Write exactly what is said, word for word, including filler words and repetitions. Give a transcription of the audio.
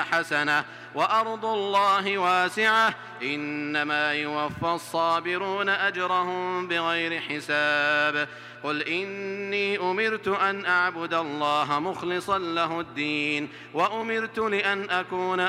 حسنة وأرض الله واسعة إنما يوفى الصابرون أجرهم بغير حساب. قل إني أمرت أن أعبد الله مخلصا له الدين وأمرت لأن أكون